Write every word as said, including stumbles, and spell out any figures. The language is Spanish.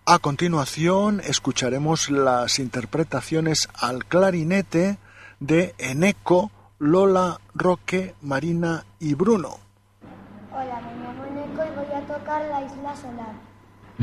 A continuación escucharemos las interpretaciones al clarinete de Eneco, Lola, Roque, Marina y Bruno. Hola, me llamo Eneco y voy a tocar La Isla Solar.